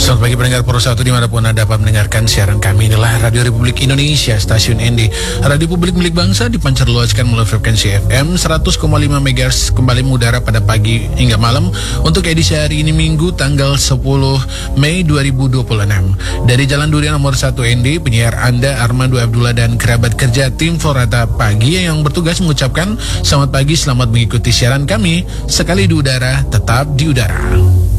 Selamat pagi pendengar Pro 1 dimanapun Anda dapat mendengarkan siaran kami. Inilah Radio Republik Indonesia, stasiun ND, Radio Publik milik bangsa, dipancar luaskan melalui frekuensi FM 100,5 MHz, kembali mengudara pada pagi hingga malam untuk edisi hari ini Minggu tanggal 10 Mei 2026. Dari Jalan Durian nomor 1 ND, penyiar Anda Armando Abdullah dan kerabat kerja tim Forata Pagi yang bertugas mengucapkan selamat pagi, selamat mengikuti siaran kami. Sekali di udara, tetap di udara.